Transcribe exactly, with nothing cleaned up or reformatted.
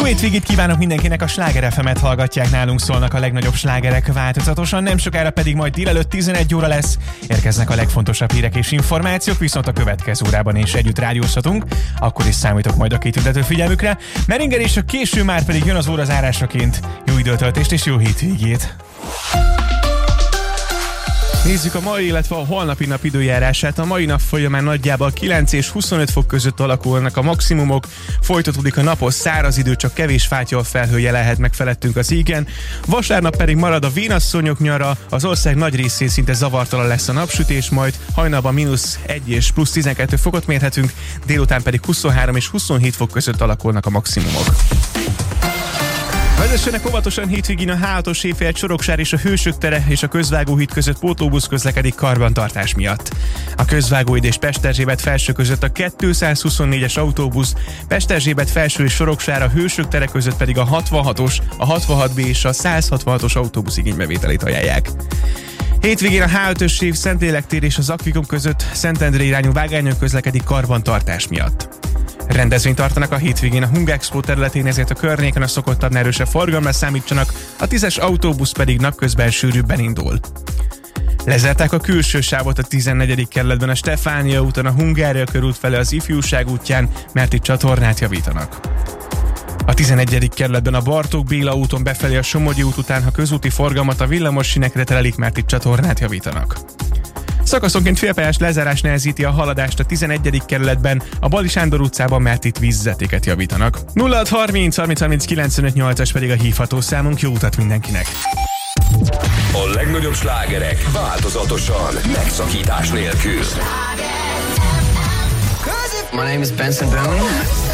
hétvégét kívánok mindenkinek, a Sláger ef emet hallgatják, nálunk szólnak a legnagyobb slágerek változatosan, nem sokára pedig majd délelőtt tizenegy óra lesz, érkeznek a legfontosabb hírek és információk, viszont a következő órában is együtt rádiózhatunk, akkor is számítok majd a kitüntető figyelmükre. Meringer és a késő már pedig jön az óra zárásaként. Jó időtöltést és jó hétvégét! Nézzük a mai, illetve a holnapi nap időjárását. A mai nap folyamán nagyjából kilenc és huszonöt fok között alakulnak a maximumok. Folytatódik a napos száraz idő, csak kevés fátyol felhő jelenhet meg felettünk az égen. Vasárnap pedig marad a vénasszonyok nyara, az ország nagy részén szinte zavartalan lesz a napsütés, majd hajnalban mínusz egy és plusz tizenkettő fokot mérhetünk, délután pedig huszonhárom és huszonhét fok között alakulnak a maximumok. Vezessenek óvatosan hétvégén a há hatos Éfél Csoroksár és a Hősök tere és a Közvágóhíd között pótlóbusz közlekedik karbantartás miatt. A Közvágóhíd és Pesterzsébet felső között a kétszázhuszonnégyes autóbusz, Pesterzsébet felső és Soroksára, a Hősök tere között pedig a hatvanhatos, a hatvanhat bé és a százhatvanhatos autóbusz igénybevételét ajánlják. Hétvégén a há ötös év Szentlélek tér és az Akvikum között Szentendre irányú vágányon közlekedik karbantartás miatt. Rendezvényt tartanak a hétvégén a Hungexpo területén, ezért a környéken a szokottabbnál erősebb forgalomra számítsanak, a tízes autóbusz pedig napközben sűrűbben indul. Lezárták a külső sávot a tizennegyedik kerületben a Stefánia úton, a Hungária körút felé az Ifjúság útján, mert itt csatornát javítanak. A tizenegyedik kerületben a Bartók Béla úton befelé a Somogyi út után, ha közúti forgalmat a villamos sínekre terelik, mert itt csatornát javítanak. Szakaszonként félpályás lezárás nehezíti a haladást a tizenegyedik kerületben, a Bali Sándor utcában, mert itt vízvezetéket javítanak. nulla hat harminc harminc harminc kilencvenöt nyolcas pedig a hívható számunk, jó utat mindenkinek! A legnagyobb slágerek változatosan, megszakítás nélkül. My name is Benson Boone.